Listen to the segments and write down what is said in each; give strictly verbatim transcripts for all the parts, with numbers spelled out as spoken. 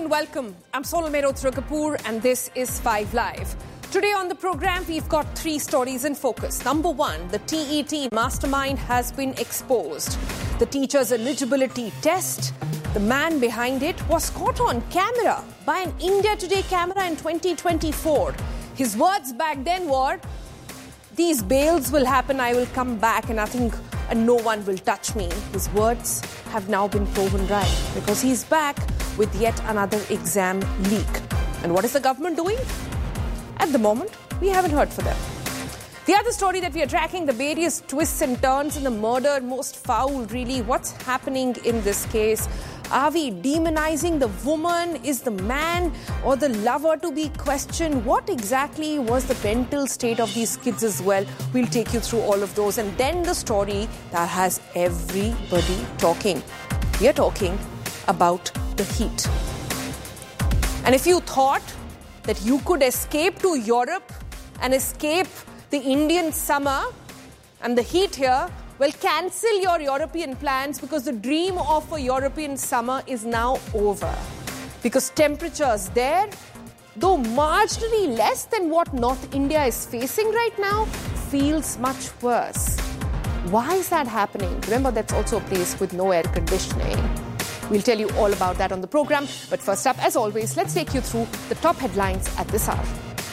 and welcome. I'm Sonal Mehrotra Kapoor and this is five Live. Today on the program, we've got three stories in focus. Number one, the T E T mastermind has been exposed. The teacher's eligibility test, the man behind it was caught on camera by an India Today camera in twenty twenty-four. His words back then were, "These bails will happen, I will come back and nothing and no one will touch me." His words have now been proven right because he's back with yet another exam leak. And what is the government doing? At the moment, we haven't heard from them. The other story that we are tracking, the various twists and turns in the murder, most foul really. What's happening in this case? Are we demonizing the woman? Is the man or the lover to be questioned? What exactly was the mental state of these kids as well? We'll take you through all of those. And then the story that has everybody talking. We are talking about the heat. And if you thought that you could escape to Europe and escape the Indian summer and the heat here, well, cancel your European plans because the dream of a European summer is now over. Because temperatures there, though marginally less than what North India is facing right now, feels much worse. Why is that happening? Remember, that's also a place with no air conditioning. We'll tell you all about that on the program. But first up, as always, let's take you through the top headlines at this hour.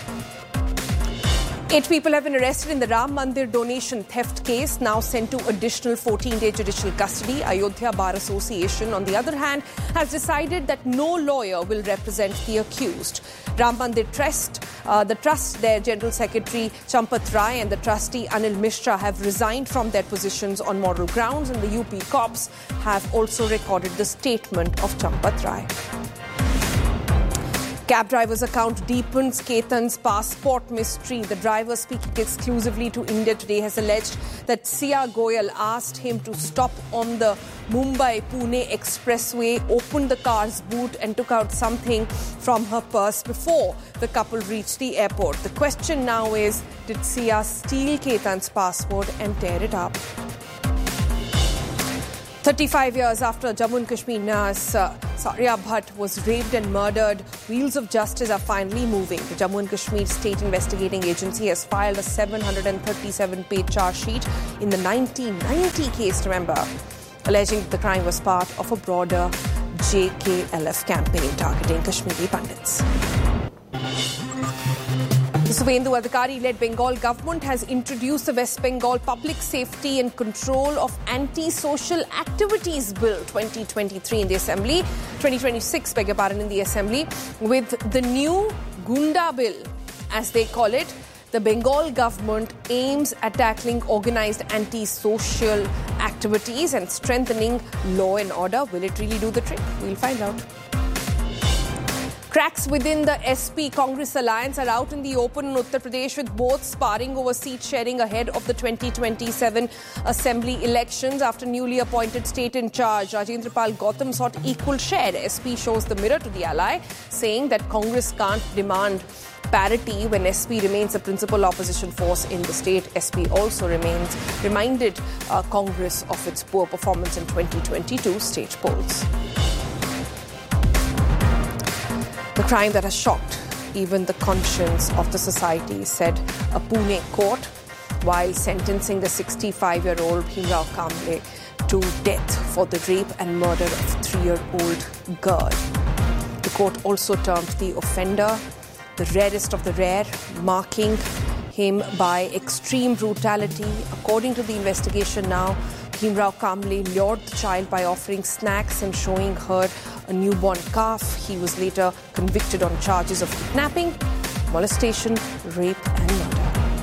Eight people have been arrested in the Ram Mandir donation theft case, now sent to additional fourteen-day judicial custody. Ayodhya Bar Association, on the other hand, has decided that no lawyer will represent the accused. Ram Mandir Trust, uh, the trust, their General Secretary Champat Rai and the trustee Anil Mishra have resigned from their positions on moral grounds, and the U P cops have also recorded the statement of Champat Rai. Cab driver's account deepens Ketan's passport mystery. The driver, speaking exclusively to India Today, has alleged that Sia Goyal asked him to stop on the Mumbai-Pune expressway, opened the car's boot and took out something from her purse before the couple reached the airport. The question now is, did Sia steal Ketan's passport and tear it up? thirty-five years after Jammu and Kashmir nurse uh, Saria Bhatt was raped and murdered, wheels of justice are finally moving. The Jammu and Kashmir State Investigating Agency has filed a seven hundred thirty-seven page charge sheet in the nineteen ninety case, remember, alleging that the crime was part of a broader J K L F campaign targeting Kashmiri Pandits. The Subhendu Adhikari-led Bengal government has introduced the West Bengal Public Safety and Control of Anti-Social Activities Bill twenty twenty-three in the Assembly, twenty twenty-six, beg your pardon, in the Assembly. With the new Gunda Bill, as they call it, the Bengal government aims at tackling organized anti-social activities and strengthening law and order. Will it really do the trick? We'll find out. Cracks within the S P Congress alliance are out in the open in Uttar Pradesh, with both sparring over seat sharing ahead of the twenty twenty-seven assembly elections. After newly appointed state in charge, Rajendra Pal Gautam sought equal share. S P shows the mirror to the ally, saying that Congress can't demand parity when S P remains a principal opposition force in the state. S P also remains reminded uh, Congress of its poor performance in twenty twenty-two state polls. The crime that has shocked even the conscience of the society, said a Pune court while sentencing the sixty-five-year-old Bhimrao Kamble to death for the rape and murder of a three-year-old girl. The court also termed the offender the rarest of the rare, marking him by extreme brutality. According to the investigation now, Bhimrao Kamble lured the child by offering snacks and showing her a newborn calf. He was later convicted on charges of kidnapping, molestation, rape and murder.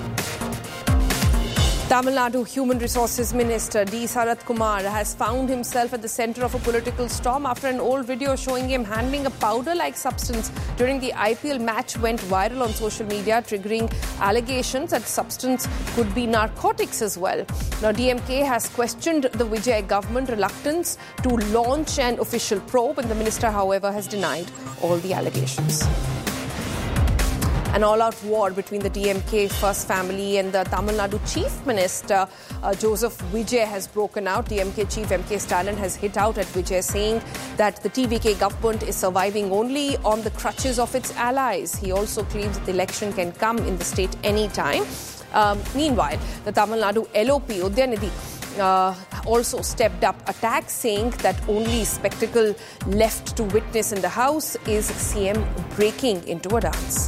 Tamil Nadu Human Resources Minister D. Sarath Kumar has found himself at the centre of a political storm after an old video showing him handling a powder-like substance during the I P L match went viral on social media, triggering allegations that substance could be narcotics as well. Now, D M K has questioned the Vijay government reluctance to launch an official probe, and the minister, however, has denied all the allegations. An all-out war between the D M K First Family and the Tamil Nadu Chief Minister, uh, Joseph Vijay, has broken out. D M K Chief M K Stalin has hit out at Vijay, saying that the T V K government is surviving only on the crutches of its allies. He also claims that the election can come in the state anytime. Um, meanwhile, the Tamil Nadu L O P, Udyanidhi, Uh, also stepped up attacks, saying that only spectacle left to witness in the house is C M breaking into a dance.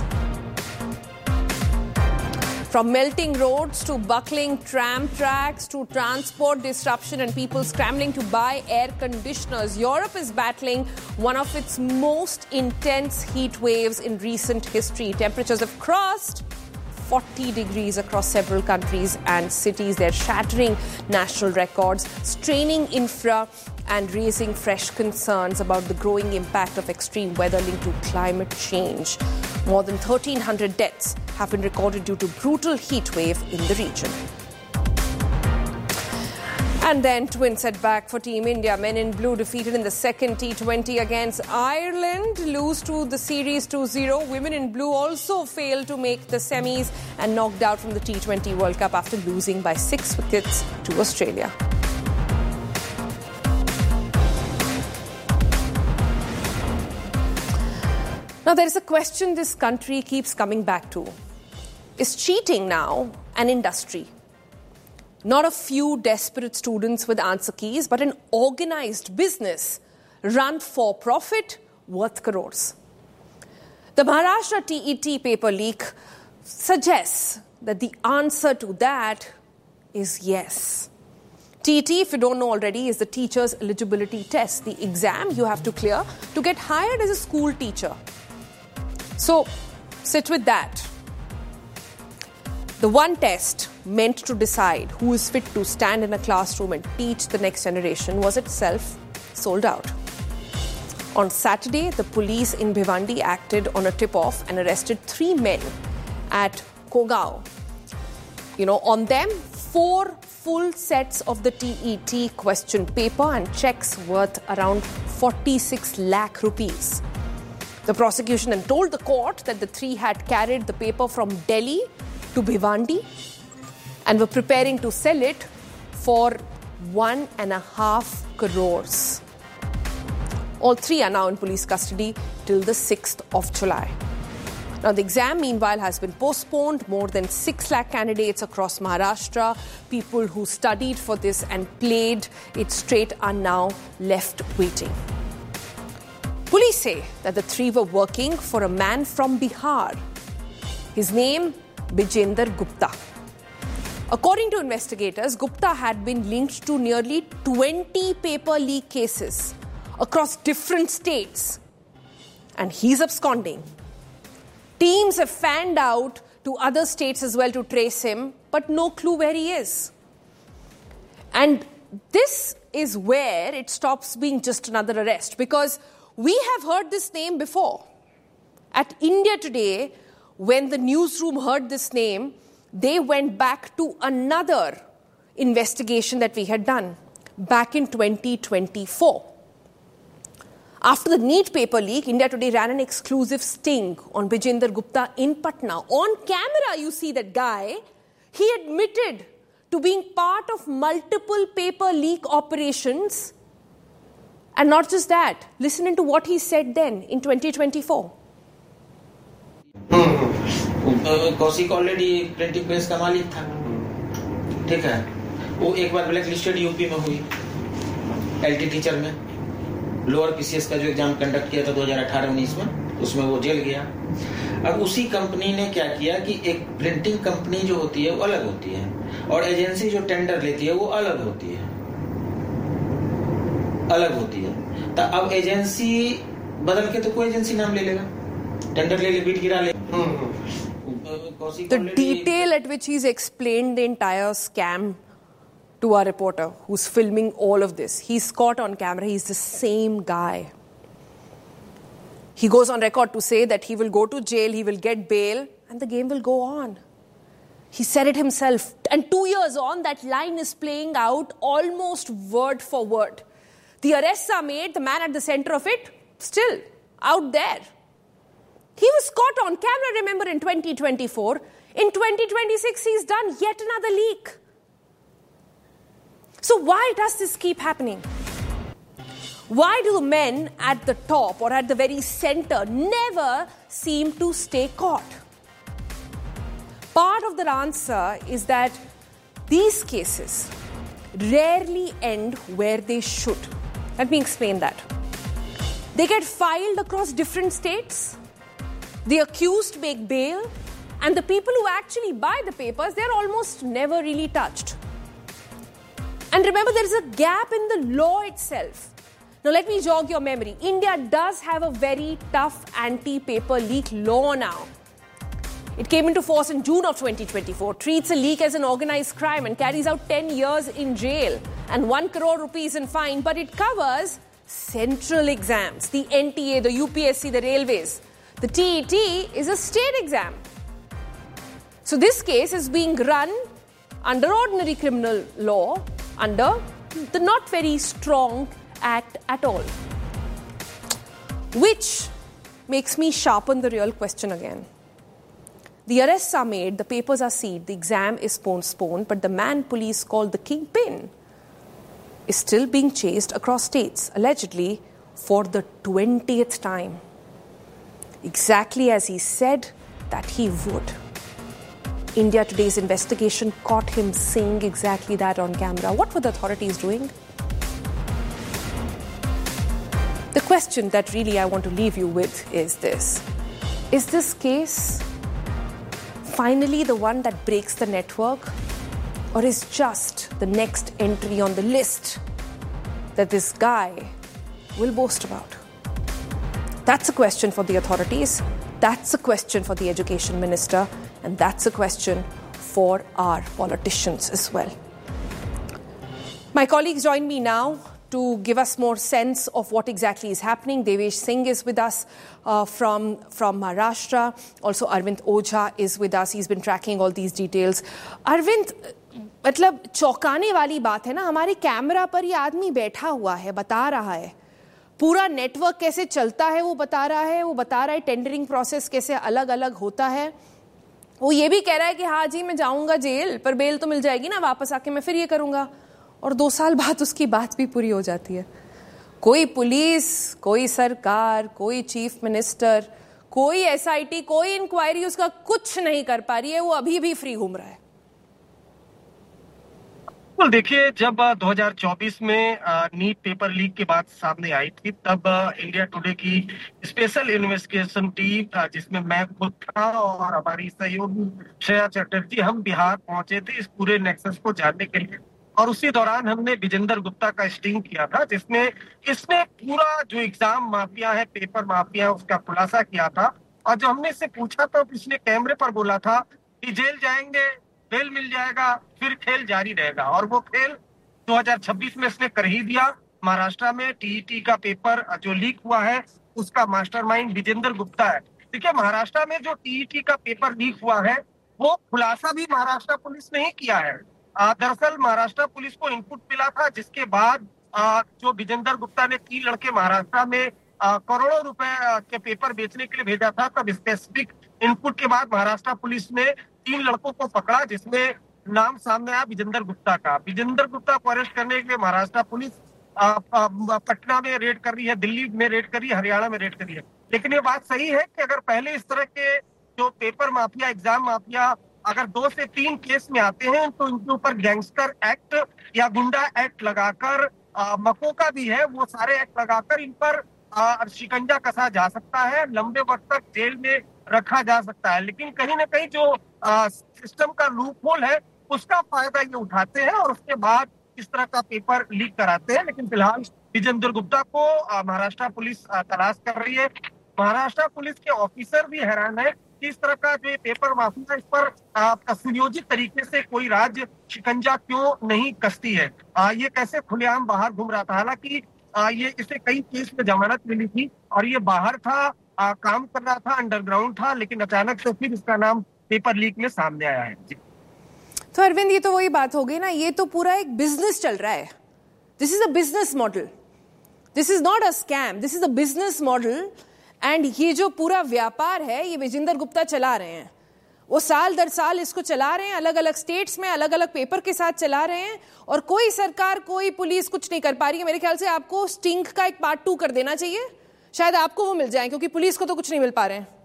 From melting roads to buckling tram tracks to transport disruption and people scrambling to buy air conditioners, Europe is battling one of its most intense heat waves in recent history. Temperatures have crossed forty degrees across several countries and cities. They're shattering national records, straining infra and raising fresh concerns about the growing impact of extreme weather linked to climate change. More than thirteen hundred deaths have been recorded due to brutal heat wave in the region. And then twin setback for Team India. Men in blue defeated in the second T twenty against Ireland, lose to the series two zero. Women in blue also failed to make the semis and knocked out from the T twenty World Cup after losing by six wickets to Australia. Now, there is a question this country keeps coming back to. Is cheating now an industry? Not a few desperate students with answer keys, but an organized business run for profit worth crores. The Maharashtra T E T paper leak suggests that the answer to that is yes. T E T, if you don't know already, is the teacher's eligibility test, the exam you have to clear to get hired as a school teacher. So, sit with that. The one test meant to decide who is fit to stand in a classroom and teach the next generation was itself sold out. On Saturday, the police in Bhiwandi acted on a tip-off and arrested three men at Kogao. You know, on them, four full sets of the T E T question paper and checks worth around forty-six lakh rupees. The prosecution then told the court that the three had carried the paper from Delhi to Bhiwandi and were preparing to sell it for one and a half crores. All three are now in police custody till the sixth of July. Now, the exam, meanwhile, has been postponed. More than six lakh candidates across Maharashtra, people who studied for this and played it straight, are now left waiting. Police say that the three were working for a man from Bihar. His name, Bijender Gupta. According to investigators, Gupta had been linked to nearly twenty paper leak cases across different states. And he's absconding. Teams have fanned out to other states as well to trace him, but no clue where he is. And this is where it stops being just another arrest, because we have heard this name before. At India Today, when the newsroom heard this name, they went back to another investigation that we had done back in twenty twenty-four. After the NEET paper leak, India Today ran an exclusive sting on Bijender Gupta in Patna. On camera, you see that guy. He admitted to being part of multiple paper leak operations. And not just that, listen into what he said then in twenty twenty-four. Kaushik already printing press का मालिक था, ठीक है। वो एक बार black listed UP में हुई LT teacher में, लोअर पीसीएस का जो एग्जाम कंडक्ट किया था दो हज़ार अठारह उन्नीस में, उसमें वो जेल गया। अब उसी कंपनी ने क्या किया कि एक प्रिंटिंग कंपनी जो होती है वो अलग होती है और एजेंसी जो टेंडर लेती है वो अलग होती है, अलग होती है। तो अब एजेंसी बदल के तो कोई एजेंसी नाम ले लेगा, टेंडर ले ले, बीट गिरा ले। The detail at which he's explained the entire scam to our reporter who's filming all of this. He's caught on camera. He's the same guy. He goes on record to say that he will go to jail, he will get bail, and the game will go on. He said it himself. And two years on, that line is playing out almost word for word. The arrests are made, the man at the center of it, still out there. He was caught on camera, remember, in twenty twenty-four. In twenty twenty-six, he's done yet another leak. So why does this keep happening? Why do the men at the top or at the very center never seem to stay caught? Part of the answer is that these cases rarely end where they should. Let me explain that. They get filed across different states. The accused make bail, and the people who actually buy the papers, they're almost never really touched. And remember, there is a gap in the law itself. Now, let me jog your memory. India does have a very tough anti-paper leak law now. It came into force in June of twenty twenty-four, treats a leak as an organized crime and carries out ten years in jail and one crore rupees in fine, but it covers central exams, the N T A, the U P S C, the railways. The T E T is a state exam. So this case is being run under ordinary criminal law, under the not very strong act at all. Which makes me sharpen the real question again. The arrests are made, the papers are sealed, the exam is postponed, but the man police called the kingpin is still being chased across states, allegedly for the twentieth time. Exactly as he said that he would. India Today's investigation caught him saying exactly that on camera. What were the authorities doing? The question that really I want to leave you with is this. Is this case finally the one that breaks the network? Or is just the next entry on the list that this guy will boast about? That's a question for the authorities. That's a question for the education minister. And that's a question for our politicians as well. My colleagues join me now to give us more sense of what exactly is happening. Devesh Singh is with us uh, from, from Maharashtra. Also, Arvind Ojha is with us. He's been tracking all these details. Arvind, मतलब चौंकाने वाली बात है ना, हमारे camera पर ये आदमी बैठा हुआ है, बता रहा है पूरा नेटवर्क कैसे चलता है, वो बता रहा है, वो बता रहा है टेंडरिंग प्रोसेस कैसे अलग अलग होता है. वो ये भी कह रहा है कि हाँ जी मैं जाऊंगा जेल, पर बेल तो मिल जाएगी ना, वापस आके मैं फिर ये करूंगा. और दो साल बाद उसकी बात भी पूरी हो जाती है. कोई पुलिस, कोई सरकार, कोई चीफ मिनिस्टर, कोई एसआईटी, कोई इंक्वायरी उसका कुछ नहीं कर पा रही है. वो अभी भी फ्री घूम रहा है. बिल्कुल, देखिए जब दो हज़ार चौबीस में नीट पेपर लीक की बात सामने आई थी, तब इंडिया टुडे की स्पेशल इन्वेस्टिगेशन टीम, जिसमें मैं खुद था और हमारी सहयोगी श्रेया चटर्जी, हम बिहार पहुंचे थे इस पूरे नेक्सस को जानने के लिए. और उसी दौरान हमने विजेंद्र गुप्ता का स्टिंग किया था, जिसमें इसने पूरा जो एग्जाम माफिया है, पेपर माफिया, उसका खुलासा किया था. और जो हमने इससे पूछा तो इसने कैमरे पर बोला था कि जेल जाएंगे, बेल मिल जाएगा, फिर खेल जारी रहेगा. और वो खेल दो हज़ार छब्बीस में इसने कर ही दिया. महाराष्ट्र में टीईटी का पेपर जो लीक हुआ है, उसका मास्टरमाइंड विजेंद्र गुप्ता है. देखिए, महाराष्ट्र में जो टीईटी का पेपर लीक हुआ है, वो खुलासा भी महाराष्ट्र पुलिस ने ही किया है. दरअसल महाराष्ट्र पुलिस को इनपुट मिला था, जिसके बाद आ, जो विजेंद्र गुप्ता ने तीन लड़के महाराष्ट्र में आ, करोड़ों रुपए के पेपर बेचने के लिए भेजा था, तब स्पेसिफिक इनपुट के बाद महाराष्ट्र पुलिस ने तीन लड़कों को पकड़ा, जिसमें नाम सामने आया विजेंद्र गुप्ता का. विजेंद्र गुप्ता को अरेस्ट करने के लिए महाराष्ट्र पुलिस आ, आ, पटना में रेड कर रही है, दिल्ली में रेड कर रही है, हरियाणा में रेड कर रही है. लेकिन ये बात सही है कि अगर पहले इस तरह के जो पेपर माफिया, एग्जाम माफिया अगर दो से तीन केस में आते हैं, तो इनके ऊपर गैंगस्टर एक्ट या गुंडा एक्ट लगाकर, मकोका भी है, वो सारे एक्ट लगाकर इन पर आ, शिकंजा कसा जा सकता है, लंबे वक्त तक जेल में रखा जा सकता है. लेकिन कहीं ना कहीं जो आ, सिस्टम का लूप होल है, उसका फायदा ये उठाते हैं और उसके बाद इस तरह का पेपर लीक कराते हैं. लेकिन फिलहाल विजेंद्र गुप्ता को महाराष्ट्र पुलिस तलाश कर रही है. महाराष्ट्र पुलिस के ऑफिसर भी हैरान है कि इस तरह का जो पेपर माफिया, इस पर सुनियोजित तरीके से कोई राज्य शिकंजा क्यों नहीं कसती है. आ, ये कैसे खुलेआम बाहर घूम रहा था. हालांकि ये इसे कई केस में जमानत मिली थी और ये बाहर था, आ, काम कर रहा था, अंडरग्राउंड था, लेकिन अचानक से फिर इसका नाम पेपर लीक में सामने आया है. जी. तो अरविंद, ये तो वही बात हो गई ना, ये तो पूरा एक बिजनेस चल रहा है. This is a business model. This is not a scam, this is a business model. And ये जो पूरा व्यापार है ये विजेंद्र गुप्ता चला रहे हैं, वो साल दर साल इसको चला रहे हैं, अलग अलग स्टेट्स में अलग अलग पेपर के साथ चला रहे हैं, और कोई सरकार कोई पुलिस कुछ नहीं कर पा रही है। मेरे ख्याल से आपको स्टिंग का एक पार्ट टू कर देना चाहिए, शायद आपको वो मिल जाए, क्योंकि पुलिस को तो कुछ नहीं मिल पा रहे हैं।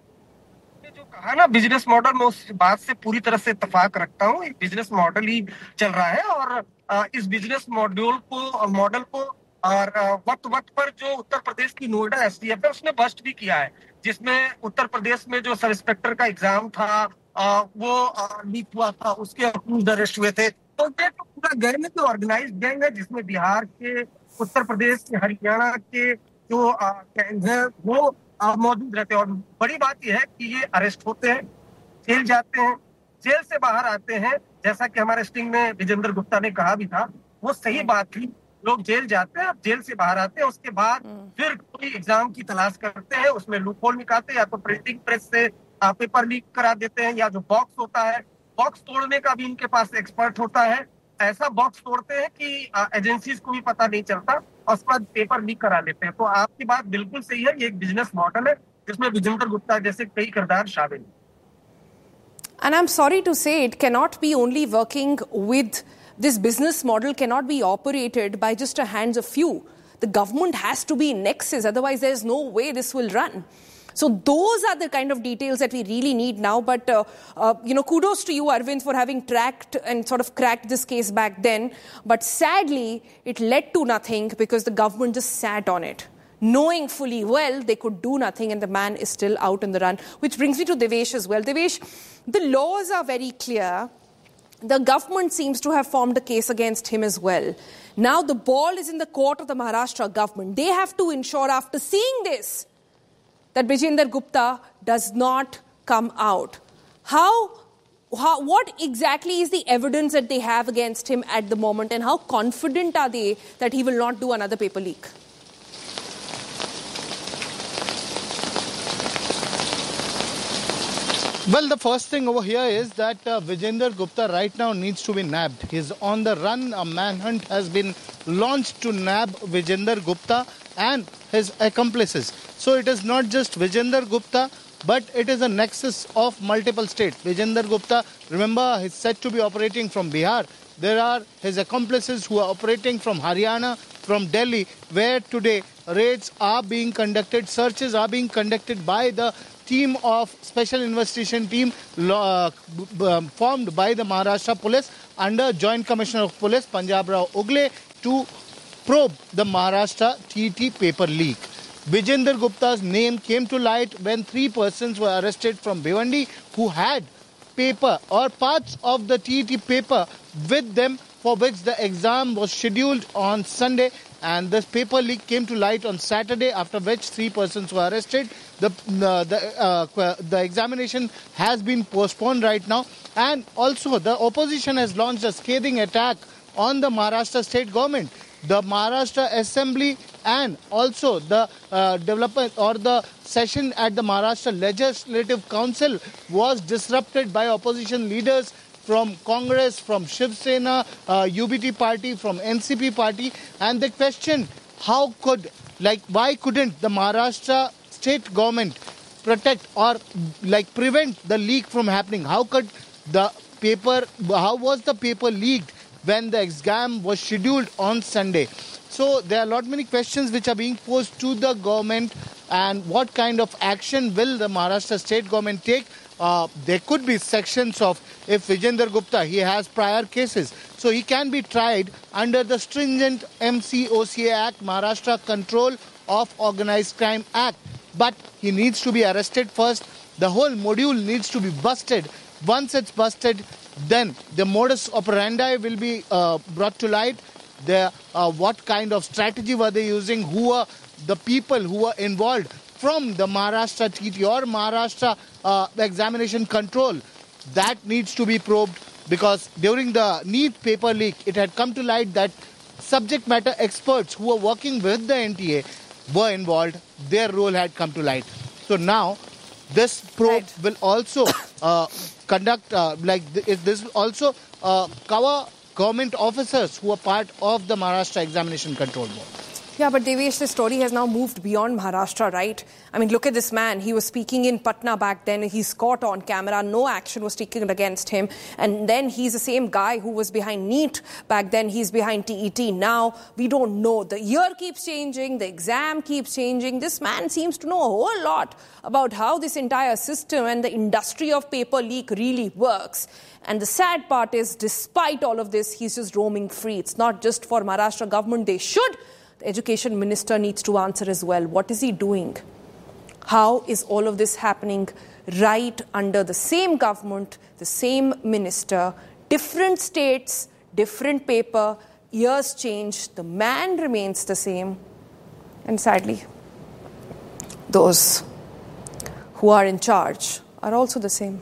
जो कहा ना बिजनेस मॉडल, मैं उस बात से पूरी तरह से इत्तेफाक रखता हूँ। एक बिजनेस मॉडल ही चल रहा है, और इस बिजनेस मॉड्यूल को मॉडल को और वक्त वक्त पर जो उत्तर प्रदेश की नोएडा एसटीएफ है उसने बस्ट भी किया है, जिसमें उत्तर प्रदेश में जो सब इंस्पेक्टर का एग्जाम था वो लीक हुआ था, उसके अक्यूज्ड अरेस्ट हुए थे। तो ये तो पूरा गैंग है, ऑर्गेनाइज्ड गैंग है, जिसमें बिहार के, उत्तर प्रदेश के, हरियाणा के जो गैंग है वो मौजूद रहते हैं। और बड़ी बात यह है कि ये अरेस्ट होते हैं, जेल जाते हैं, जेल से बाहर आते हैं, जैसा कि हमारे स्टिंग में विजेंद्र गुप्ता ने कहा भी था, वो सही बात थी। लोग जेल जाते हैं, जेल से बाहर आते हैं, उसके बाद फिर कोई एग्जाम की तलाश करते हैं, उसमें लूप होल निकालते हैं, या तो प्रिंटिंग प्रेस से पेपर लीक करा देते हैं, या जो बॉक्स होता है, बॉक्स तोड़ने का भी इनके पास एक्सपर्ट होता है, ऐसा बॉक्स तोड़ते हैं कि एजेंसीज को भी पता नहीं चलता, और उसके बाद पेपर लीक करा लेते हैं। तो आपकी बात बिल्कुल सही है, ये एक बिजनेस मॉडल है जिसमें विजेंद्र गुप्ता जैसे कई किरदार शामिल हैं। And I'm sorry to say, it cannot be only working with this business model cannot be operated by just a hands of few. The government has to be in nexus, otherwise there's no way this will run. So those are the kind of details that we really need now. But, uh, uh, you know, kudos to you, Arvind, for having tracked and sort of cracked this case back then. But sadly, it led to nothing because the government just sat on it, knowing fully well they could do nothing, and the man is still out on the run. Which brings me to Devesh as well. Devesh, the laws are very clear. The government seems to have formed a case against him as well. Now the ball is in the court of the Maharashtra government. They have to ensure, after seeing this, that Vijinder Gupta does not come out. How, how, what exactly is the evidence that they have against him at the moment, and how confident are they that he will not do another paper leak? Well, the first thing over here is that uh, Vijinder Gupta right now needs to be nabbed. He's on the run. A manhunt has been launched to nab Vijinder Gupta and his accomplices. So it is not just Vijinder Gupta, but it is a nexus of multiple states. Vijinder Gupta, remember, is said to be operating from Bihar. There are his accomplices who are operating from Haryana, from Delhi, where today raids are being conducted, searches are being conducted by the team of special investigation team uh, formed by the Maharashtra Police under Joint Commissioner of Police Punjab Rao Ugle to probe the Maharashtra T E T paper leak. Vijinder Gupta's name came to light when three persons were arrested from Bhiwandi who had paper or parts of the T E T paper with them, for which the exam was scheduled on Sunday, and this paper leak came to light on Saturday, after which three persons were arrested. The, uh, the, uh, the examination has been postponed right now, and also the opposition has launched a scathing attack on the Maharashtra state government. The Maharashtra Assembly and also the uh, development or the session at the Maharashtra Legislative Council was disrupted by opposition leaders from Congress, from Shiv Sena, uh, U B T party, from N C P party, and they questioned how could, like, why couldn't the Maharashtra state government protect or like prevent the leak from happening? How could the paper, how was the paper leaked when the exam was scheduled on Sunday? So there are a lot many questions which are being posed to the government, and what kind of action will the Maharashtra state government take? Uh, there could be sections of, if Vijinder Gupta, he has prior cases, so he can be tried under the stringent M C O C A Act, Maharashtra Control of Organized Crime Act. But he needs to be arrested first. The whole module needs to be busted. Once it's busted, then the modus operandi will be uh, brought to light. The, uh, what kind of strategy were they using? Who are the people who were involved from the Maharashtra T T or Maharashtra uh, examination control? That needs to be probed, because during the NEET paper leak, it had come to light that subject matter experts who were working with the N T A were involved. Their role had come to light. So now this probe right. will also uh, conduct, uh, like th this will also uh, cover government officers who are part of the Maharashtra Examination Control Board. Yeah, but Devesh, this story has now moved beyond Maharashtra, right? I mean, look at this man. He was speaking in Patna back then. He's caught on camera. No action was taken against him. And then he's the same guy who was behind NEET back then. He's behind T E T. Now, we don't know. The year keeps changing. The exam keeps changing. This man seems to know a whole lot about how this entire system and the industry of paper leak really works. And the sad part is, despite all of this, he's just roaming free. It's not just for Maharashtra government. They should. The education minister needs to answer as well. What is he doing? How is all of this happening right under the same government, the same minister, different states, different paper, years change, the man remains the same. And sadly, those who are in charge are also the same.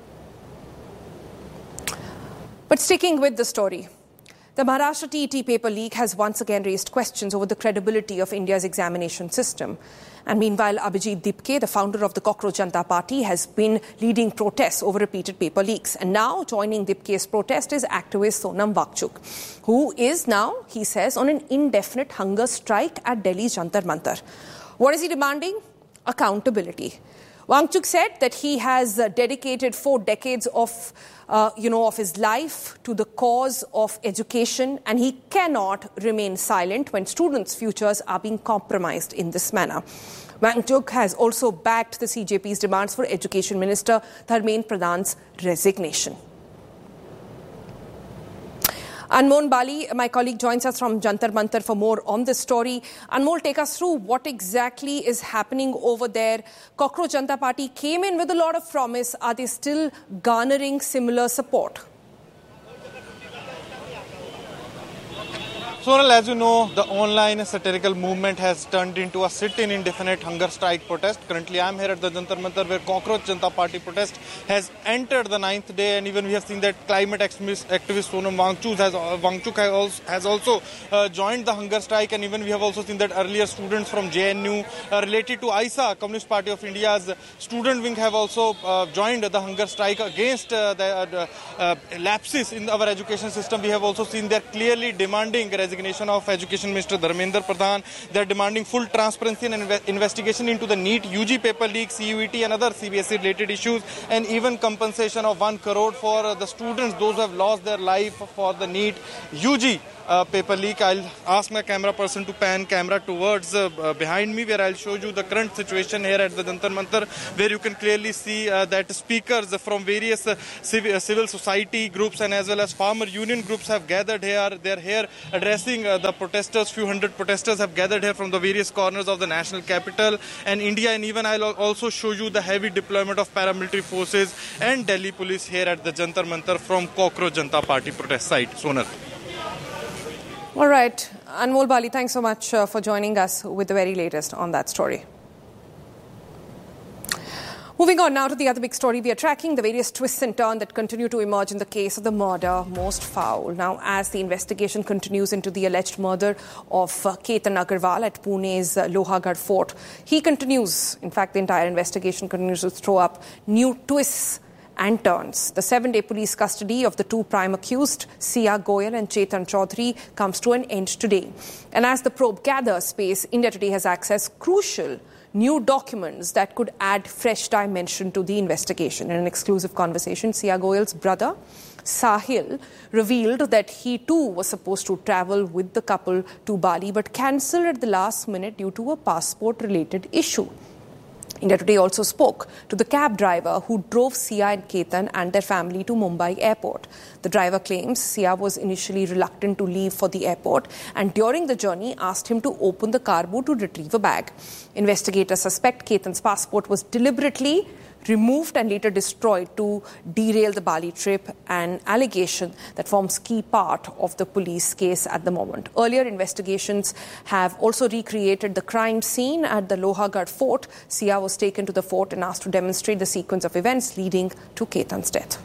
But sticking with the story, the Maharashtra T E T paper leak has once again raised questions over the credibility of India's examination system. And meanwhile, Abhijit Dipke, the founder of the Cockroach Janata Party, has been leading protests over repeated paper leaks. And now joining Dipke's protest is activist Sonam Wangchuk, who is now, he says, on an indefinite hunger strike at Delhi's Jantar Mantar. What is he demanding? Accountability. Wangchuk said that he has uh, dedicated four decades of, uh, you know, of his life to the cause of education, and he cannot remain silent when students' futures are being compromised in this manner. Wangchuk has also backed the C J P's demands for Education Minister Dharmendra Pradhan's resignation. Anmol Bali, my colleague, joins us from Jantar Mantar for more on this story. Anmol, take us through what exactly is happening over there. Cockroach Janata Party came in with a lot of promise. Are they still garnering similar support? Sonal, as you know, the online satirical movement has turned into a sit-in indefinite hunger strike protest. Currently, I am here at the Jantar Mantar where Cockroach Janata Party protest has entered the ninth day, and even we have seen that climate activist Sonam Wangchuk has, uh, Wangchuk has also, has also uh, joined the hunger strike, and even we have also seen that earlier students from J N U uh, related to I S A, Communist Party of India's student wing, have also uh, joined the hunger strike against uh, the uh, uh, lapses in our education system. We have also seen they are clearly demanding resignation of Education Minister Dharmendra Pradhan. They are demanding full transparency and inve investigation into the NEET U G paper leak, C U E T and other C B S E related issues, and even compensation of one crore for uh, the students, those who have lost their life for the NEET U G uh, paper leak. I'll ask my camera person to pan camera towards uh, uh, behind me, where I'll show you the current situation here at the Jantar Mantar, where you can clearly see uh, that speakers from various uh, civil, uh, civil society groups and as well as farmer union groups have gathered here. They're here addressing uh, the protesters. Few hundred protesters have gathered here from the various corners of the national capital and India, and even I'll also show you the heavy deployment of paramilitary forces and Delhi police here at the Jantar Mantar from Cockroach Janata Party protest site. Sonal. All right. Anmol Bali, thanks so much uh, for joining us with the very latest on that story. Moving on now to the other big story, we are tracking the various twists and turns that continue to emerge in the case of the murder most foul. Now, as the investigation continues into the alleged murder of uh, Ketan Agarwal at Pune's uh, Lohagarh Fort, he continues, in fact, the entire investigation continues to throw up new twists and turns. The seven-day police custody of the two prime accused, Sia Goyal and Chetan Chaudhary, comes to an end today. And as the probe gathers pace, India Today has accessed crucial new documents that could add fresh dimension to the investigation. In an exclusive conversation, Sia Goyal's brother, Sahil, revealed that he too was supposed to travel with the couple to Bali but cancelled at the last minute due to a passport-related issue. India Today also spoke to the cab driver who drove Sia and Ketan and their family to Mumbai airport. The driver claims Sia was initially reluctant to leave for the airport and during the journey asked him to open the car boot to retrieve a bag. Investigators suspect Ketan's passport was deliberately removed and later destroyed to derail the Bali trip, an allegation that forms key part of the police case at the moment. Earlier investigations have also recreated the crime scene at the Lohagarh Fort. Sia was taken to the fort and asked to demonstrate the sequence of events leading to Ketan's death.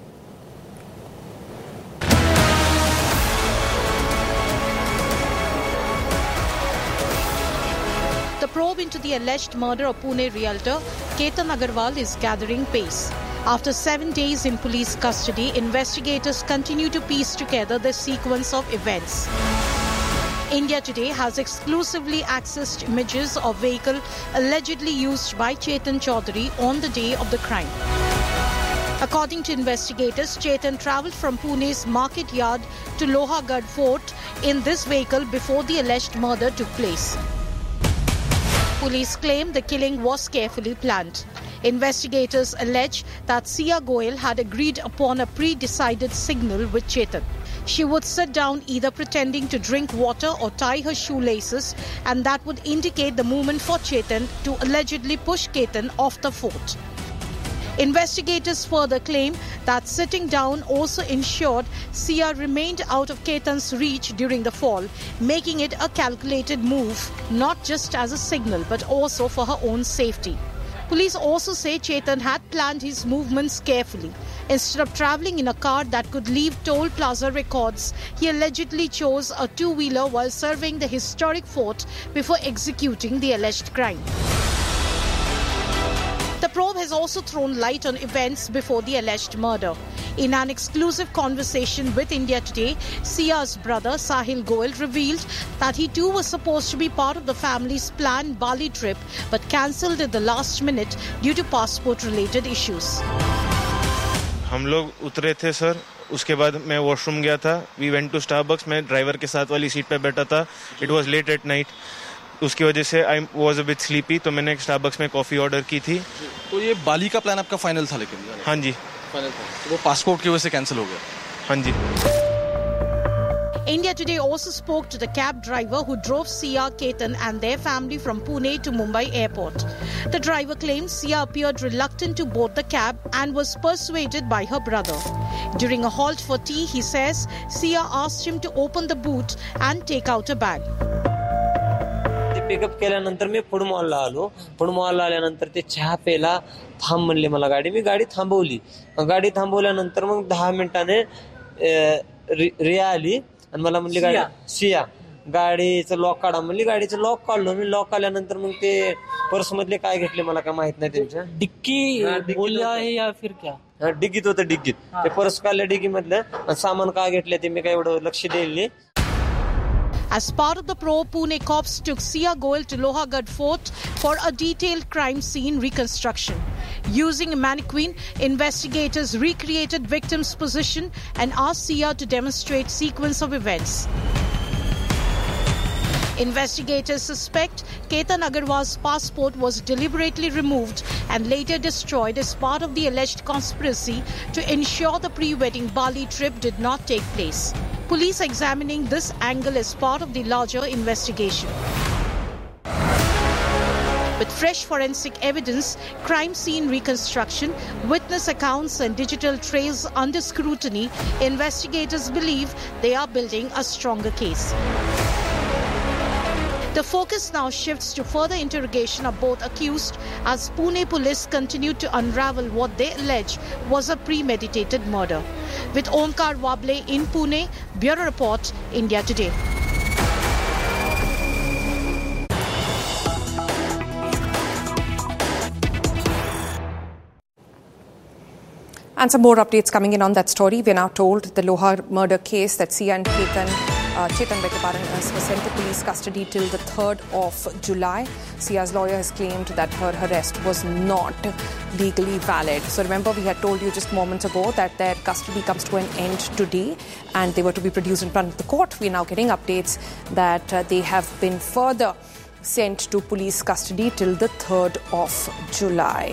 The probe into the alleged murder of Pune realtor Ketan Agarwal is gathering pace. After seven days in police custody, investigators continue to piece together the sequence of events. India Today has exclusively accessed images of vehicle allegedly used by Chetan Chaudhary on the day of the crime. According to investigators, Chetan travelled from Pune's market yard to Lohagarh Fort in this vehicle before the alleged murder took place. Police claim the killing was carefully planned. Investigators allege that Sia Goyal had agreed upon a pre-decided signal with Chetan. She would sit down either pretending to drink water or tie her shoelaces, and that would indicate the movement for Chetan to allegedly push Ketan off the fort. Investigators further claim that sitting down also ensured Sia remained out of Ketan's reach during the fall, making it a calculated move, not just as a signal but also for her own safety. Police also say Chetan had planned his movements carefully. Instead of travelling in a car that could leave toll plaza records, he allegedly chose a two-wheeler while surveying the historic fort before executing the alleged crime. The probe has also thrown light on events before the alleged murder. In an exclusive conversation with India Today, Sia's brother Sahil Goyal revealed that he too was supposed to be part of the family's planned Bali trip but cancelled at the last minute due to passport-related issues. हम लोग उतरे थे sir, उसके बाद मैं washroom गया था. We went to Starbucks. मैं ड्राइवर के साथ वाली सीट पे बैठा था. It was late at night. उसकी वजह से I was a bit sleepy, तो मैंने स्टारबक्स में कॉफी ऑर्डर की थी. तो ये बाली का प्लान आपका फाइनल था? लेकिन हाँ जी फाइनल था. तो वो पासपोर्ट की वजह से कैंसिल हो गया? हाँ जी. India Today also spoke to the cab driver who drove Sia, Ketan and their family from Pune to Mumbai airport. The driver claims Sia appeared reluctant to board the cab and was persuaded by her brother. During a halt for tea, he says Sia asked him to open the boot and take out a bag. Pickup केल्यानंतर मी food मॉलला आलो. Food मॉलला आल्यानंतर ते चहा प्यायला थांब म्हणले मला गाडी. मी गाडी थांबवली. गाडी थांबवल्यानंतर मग दहा मिनिटाने रिया आली आणि मला म्हणली गाडी सिया गाडीचं लॉक काढा म्हणली. गाडीचं लॉक काढलो मी. लॉक काढल्यानंतर मग ते पर्स मधले काय घेतले मला काय माहित नाही. त्यांच्या डिक्की बोलल्या आहे या फिर क्या? डिग्गीत होतं. डिग्गीत ते पर्स काढल्या डिग्गी मधलं. सामान काय घेतले ते मी काय एवढं लक्ष द्यायला. As part of the probe, Pune cops took Sia Goyal to Lohagarh Fort for a detailed crime scene reconstruction. Using a mannequin, investigators recreated victim's position and asked Sia to demonstrate sequence of events. Investigators suspect Ketan Agarwal's passport was deliberately removed and later destroyed as part of the alleged conspiracy to ensure the pre-wedding Bali trip did not take place. Police examining this angle as part of the larger investigation. With fresh forensic evidence, crime scene reconstruction, witness accounts and digital trails under scrutiny, investigators believe they are building a stronger case. The focus now shifts to further interrogation of both accused as Pune police continue to unravel what they allege was a premeditated murder. With Omkar Wable in Pune, Bureau Report, India Today. And some more updates coming in on that story. We are now told the Lohar murder case that Sia and Ketan, uh, Chetan Bekaparan was sent to police custody till the third of July. Sia's lawyer has claimed that her arrest was not legally valid. So remember, we had told you just moments ago that their custody comes to an end today and they were to be produced in front of the court. We are now getting updates that uh, they have been further sent to police custody till the third of July.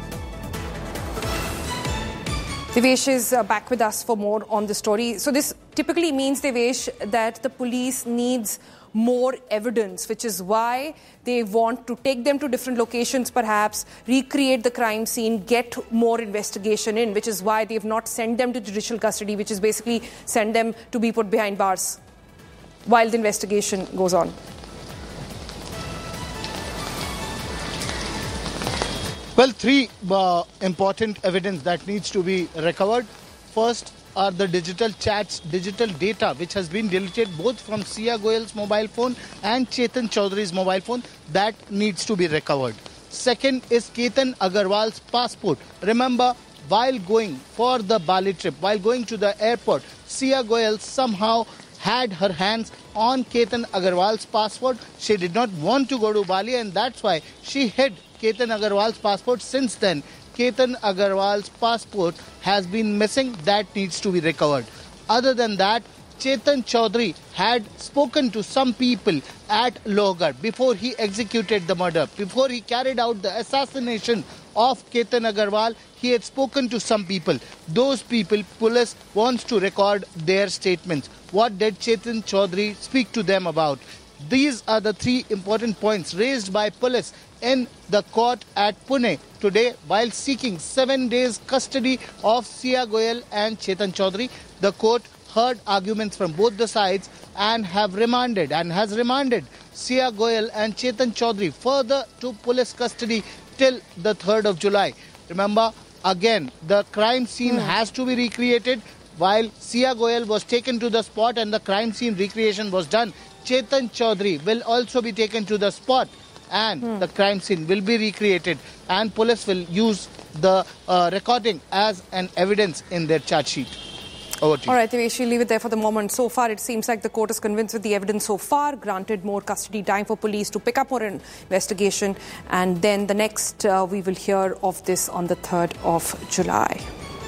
Devesh is uh, back with us for more on the story. So this typically means, Devesh, that the police needs more evidence, which is why they want to take them to different locations, perhaps, recreate the crime scene, get more investigation in, which is why they have not sent them to judicial custody, which is basically send them to be put behind bars while the investigation goes on. Well, three uh, important evidence that needs to be recovered. First are the digital chats, digital data, which has been deleted both from Sia Goyal's mobile phone and Chetan Chaudhary's mobile phone. That needs to be recovered. Second is Ketan Agarwal's passport. Remember, while going for the Bali trip, while going to the airport, Sia Goyal somehow had her hands on Ketan Agarwal's passport. She did not want to go to Bali, and that's why she hid Ketan Agarwal's passport. Since then, Ketan Agarwal's passport has been missing. That needs to be recovered. Other than that, Chetan Chaudhary had spoken to some people at Lohgarh before he executed the murder. Before he carried out the assassination of Ketan Agarwal, he had spoken to some people. Those people, police wants to record their statements. What did Chetan Chaudhary speak to them about? These are the three important points raised by police in the court at Pune today while seeking seven days custody of Sia Goyal and Chetan Chaudhary. The court heard arguments from both the sides and have remanded and has remanded Sia Goyal and Chetan Chaudhary further to police custody till the third of July. Remember, again, the crime scene mm. has to be recreated. While Sia Goyal was taken to the spot and the crime scene recreation was done, Chetan Chaudhary will also be taken to the spot and mm. the crime scene will be recreated, and police will use the uh, recording as an evidence in their charge sheet. Over to you. All right, Devesh, we'll leave it there for the moment. So far, it seems like the court is convinced with the evidence so far, granted more custody time for police to pick up more investigation, and then the next uh, we will hear of this on the third of July.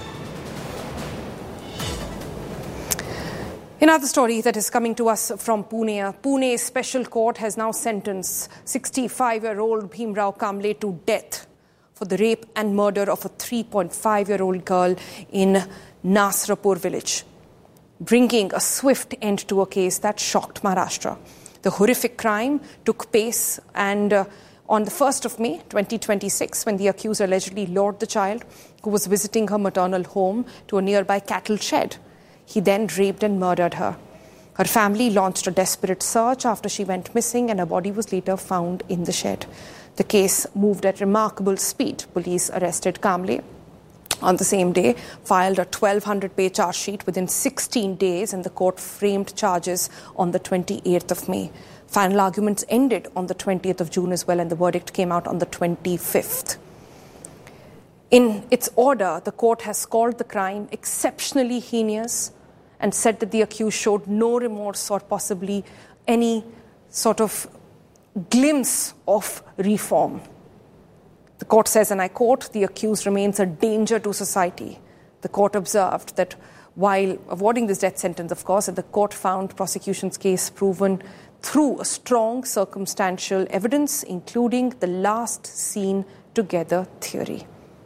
Another story that is coming to us from Pune. Pune Special Court has now sentenced sixty-five-year-old Bhimrao Kamble to death for the rape and murder of a three point five-year-old girl in Nasrapur village, bringing a swift end to a case that shocked Maharashtra. The horrific crime took place and uh, on the first of May twenty twenty-six, when the accused allegedly lured the child, who was visiting her maternal home, to a nearby cattle shed. He then raped and murdered her. Her family launched a desperate search after she went missing, and her body was later found in the shed. The case moved at remarkable speed. Police arrested Kamble on the same day, filed a twelve hundred page charge sheet within sixteen days, and the court framed charges on the twenty-eighth of May. Final arguments ended on the twentieth of June as well, and the verdict came out on the twenty-fifth. In its order, the court has called the crime exceptionally heinous and said that the accused showed no remorse or possibly any sort of glimpse of reform. The court says, and I quote, "The accused remains a danger to society." The court observed that while awarding this death sentence, of course, that the court found prosecution's case proven through a strong circumstantial evidence, including the last seen together theory.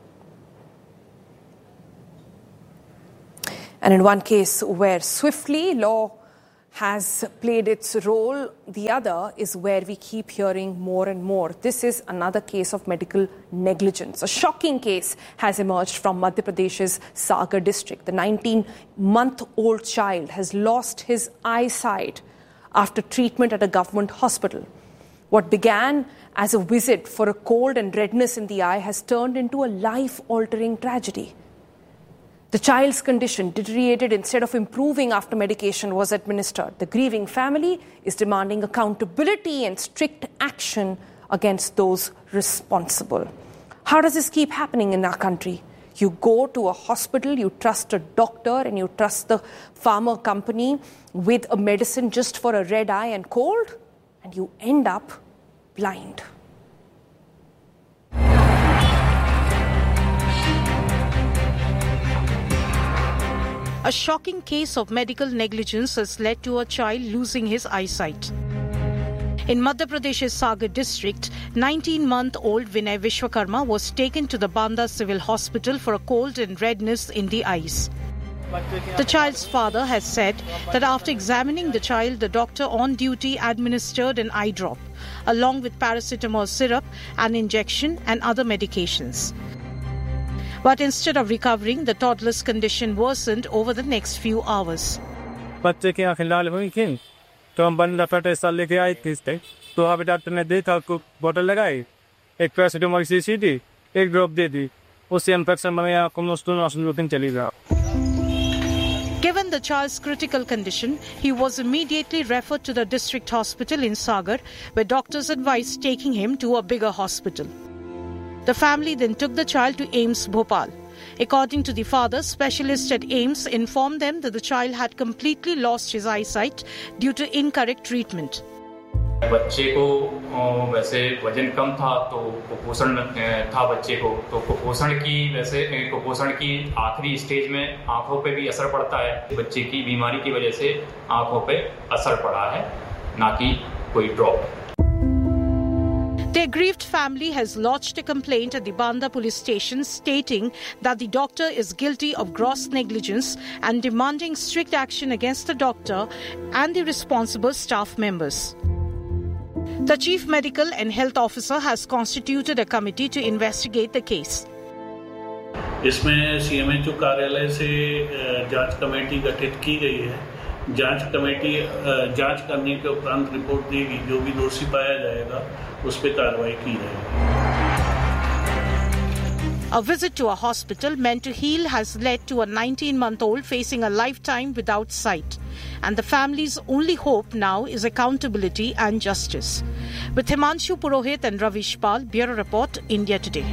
And in one case where swiftly law has played its role, the other is where we keep hearing more and more. This is another case of medical negligence. A shocking case has emerged from Madhya Pradesh's Sagar district. The nineteen-month-old child has lost his eyesight after treatment at a government hospital. What began as a visit for a cold and redness in the eye has turned into a life-altering tragedy. The child's condition deteriorated instead of improving after medication was administered. The grieving family is demanding accountability and strict action against those responsible. How does this keep happening in our country? You go to a hospital, you trust a doctor, and you trust the pharma company with a medicine just for a red eye and cold, and you end up blind. A shocking case of medical negligence has led to a child losing his eyesight. In Madhya Pradesh's Sagar district, nineteen-month-old Vinay Vishwakarma was taken to the Banda Civil Hospital for a cold and redness in the eyes. The child's father has said that after examining the child, the doctor on duty administered an eye drop, along with paracetamol syrup, an injection and other medications. But instead of recovering, the toddler's condition worsened over the next few hours. बच्चे की आंखें लाल हुई थी, तो हम बंदा फटे लेके आए थे इससे, तो वहाँ पे डॉक्टर ने देखा को बोतल लगाई, एक पैरासिटामोल की शीशी दी, एक ड्रॉप दे दी, उससे इन्फेक्शन बन गया, कुछ चली गया. Given the child's critical condition, he was immediately referred to the district hospital in Sagar, where doctors advised taking him to a bigger hospital. The family then took the child to A I M S Bhopal. According to the father, specialists at A I M S informed them that the child had completely lost his eyesight due to incorrect treatment. बच्चे को वैसे वजन कम था तो कुपोषण था बच्चे को तो कुपोषण की वैसे कुपोषण की आखिरी स्टेज में आंखों पे भी असर पड़ता है बच्चे की बीमारी की वजह से आंखों पे असर पड़ा है ना कि कोई drop. The aggrieved family has lodged a complaint at the Banda police station stating that the doctor is guilty of gross negligence and demanding strict action against the doctor and the responsible staff members. The Chief Medical and Health Officer has constituted a committee to investigate the case. इसमें CMHO कार्यालय से जांच committee गठित की गई है. जांच committee जांच करने के उपरांत रिपोर्ट देगी. जो भी दोषी पाया जाएगा उस पर कार्रवाई की जाएगी. A visit to a hospital meant to heal has led to a nineteen-month-old facing a lifetime without sight. And the family's only hope now is accountability and justice. With Himanshu Purohit and Ravish Pal, Bureau Report, India Today.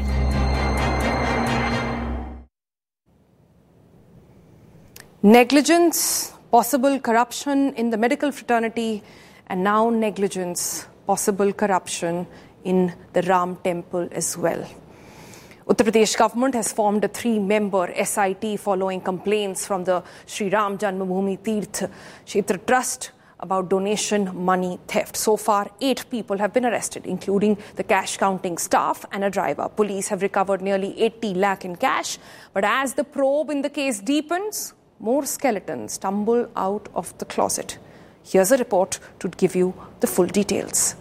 Negligence, possible corruption in the medical fraternity, and now negligence, possible corruption in the Ram Temple as well. Uttar Pradesh government has formed a three-member S I T following complaints from the Sri Ram Janmabhoomi Tirth Kshetra Trust about donation money theft. So far, eight people have been arrested, including the cash counting staff and a driver. Police have recovered nearly eighty lakh in cash. But as the probe in the case deepens, more skeletons tumble out of the closet. Here's a report to give you the full details.